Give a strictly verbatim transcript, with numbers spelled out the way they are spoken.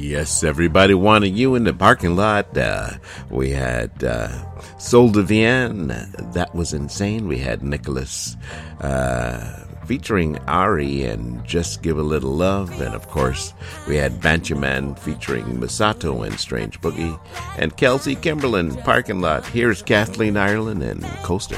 Yes, everybody wanted you in the parking lot. Uh, we had uh, Sol de Vienne. That was insane. We had Nicholas uh, featuring Ari and Just Give a Little Love. And, of course, we had Banchaman featuring Masato and Strange Boogie. And Kelsey Kimberlin, Parking Lot. Here's Kathleen Ireland and Coasting.